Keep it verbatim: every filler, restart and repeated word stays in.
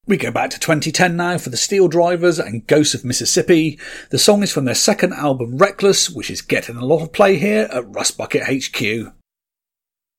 We go back to twenty ten now for the Steel Drivers and Ghosts of Mississippi. The song is from their second album Reckless, which is getting a lot of play here at Rust Bucket H Q.